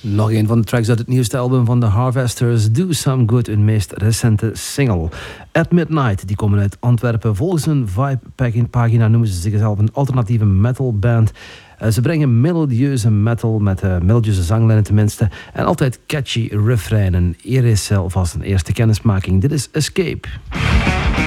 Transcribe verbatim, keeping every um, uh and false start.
Nog een van de tracks uit het nieuwste album van The Harvesters, Do Some Good, hun meest recente single. At Midnight, die komen uit Antwerpen. Volgens hun Vibe-pagina noemen ze zichzelf een alternatieve metalband. Uh, ze brengen melodieuze metal met uh, melodieuze zanglijnen tenminste en altijd catchy refreinen. Hier is alvast een eerste kennismaking. Dit is Escape.